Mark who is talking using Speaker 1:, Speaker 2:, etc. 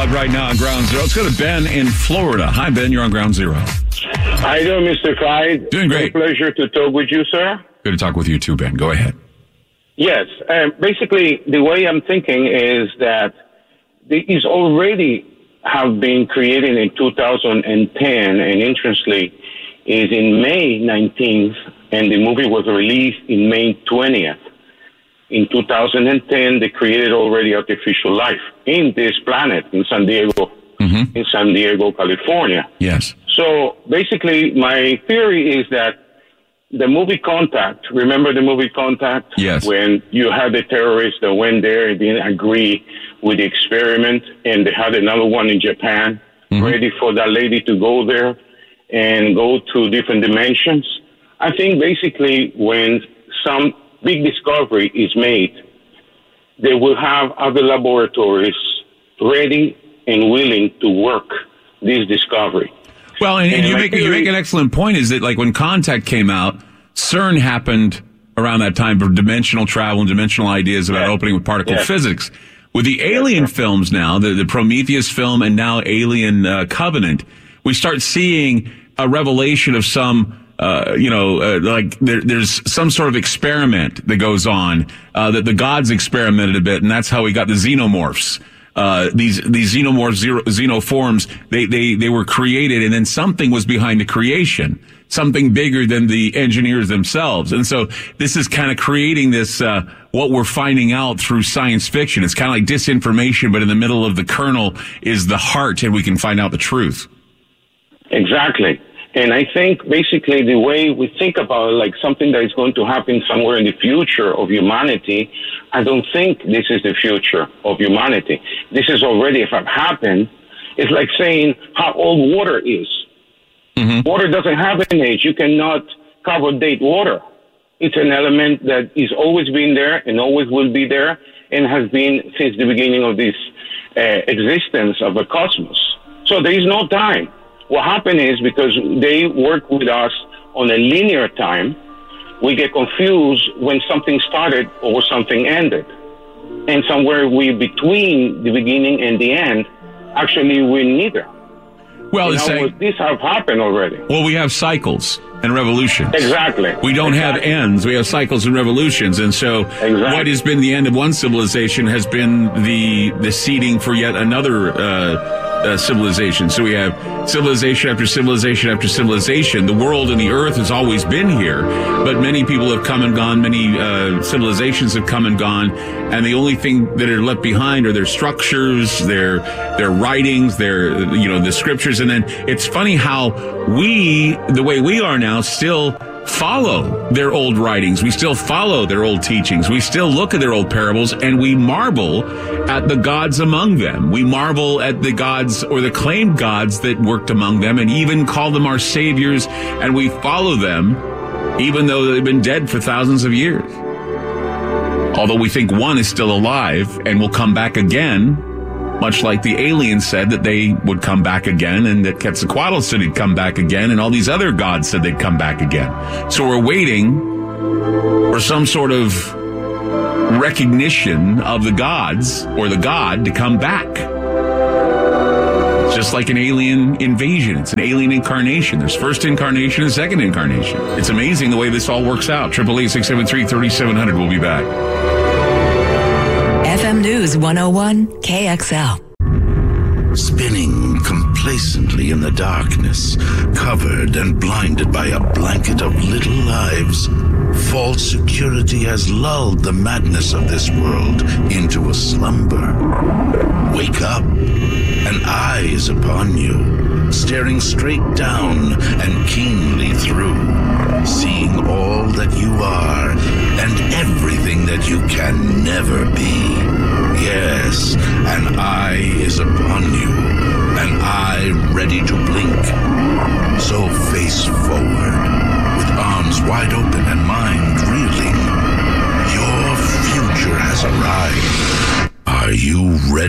Speaker 1: out right now on Ground Zero. Let's go to Ben in Florida. Hi, Ben. You're on Ground Zero.
Speaker 2: How you doing, Mr. Clyde?
Speaker 1: Doing great.
Speaker 2: It's a pleasure to talk with you, sir.
Speaker 1: Good to talk with you too, Ben. Go ahead.
Speaker 2: Yes. Basically, the way I'm thinking is that these already have been created in 2010, and interestingly, is in May 19th, and the movie was released in May 20th. In 2010, they created already artificial life in this planet in San Diego, California.
Speaker 1: Yes.
Speaker 2: So basically, my theory is that the movie Contact, remember the movie Contact?
Speaker 1: Yes.
Speaker 2: When you had the terrorists that went there and didn't agree with the experiment, and they had another one in Japan, ready for that lady to go there and go to different dimensions. I think basically when some big discovery is made, they will have other laboratories ready and willing to work this discovery.
Speaker 1: Well, and you make an excellent point, is that like when Contact came out, CERN happened around that time for dimensional travel and dimensional ideas about opening with particle physics. With the Alien films now, the Prometheus film and now Alien Covenant, we start seeing a revelation of some like there's some sort of experiment that goes on, that the gods experimented a bit, and that's how we got the xenomorphs. These xenomorphs, xenoforms, they were created, and then something was behind the creation, something bigger than the engineers themselves. And so this is kind of creating this, what we're finding out through science fiction. It's kind of like disinformation, but in the middle of the kernel is the heart, and we can find out the truth.
Speaker 2: Exactly. And I think basically the way we think about it, like something that is going to happen somewhere in the future of humanity, I don't think this is the future of humanity. This is already, if it happened, it's like saying how old water is. Water doesn't have an age. You cannot cover date water. It's an element that is always been there and always will be there and has been since the beginning of this existence of the cosmos. So there is no time. What happened is because they work with us on a linear time, we get confused when something started or something ended. And somewhere between the beginning and the end, actually we're neither.
Speaker 1: Well,
Speaker 2: this have happened already.
Speaker 1: Well, we have cycles and revolutions.
Speaker 2: Exactly.
Speaker 1: We don't have ends. We have cycles and revolutions. And so what has been the end of one civilization has been the seeding for yet another civilization. So we have civilization after civilization after civilization. The world and the earth has always been here, but many people have come and gone. Many civilizations have come and gone, and the only thing that are left behind are their structures, their writings, the scriptures. And then it's funny how the way we are now, still follow their old writings. We still follow their old teachings. We still look at their old parables, and we marvel at the gods among them. We marvel at the gods or the claimed gods that worked among them, and even call them our saviors, and we follow them even though they've been dead for thousands of years. Although we think one is still alive and will come back again, much like the aliens said that they would come back again, and that Quetzalcoatl said he'd come back again, and all these other gods said they'd come back again. So we're waiting for some sort of recognition of the gods or the god to come back. It's just like an alien invasion. It's an alien incarnation. There's first incarnation and second incarnation. It's amazing the way this all works out. 888-673-3700. We'll be back.
Speaker 3: FM News 101 KXL.
Speaker 4: Spinning complacently in the darkness, covered and blinded by a blanket of little lives, false security has lulled the madness of this world into a slumber. Wake up. An eye is upon you, staring straight down and keenly through, seeing all that you are and everything that you can never be. Yes, an eye is upon you, an eye ready to blink. So face forward, with arms wide open and mind reeling. Your future has arrived. Are you ready?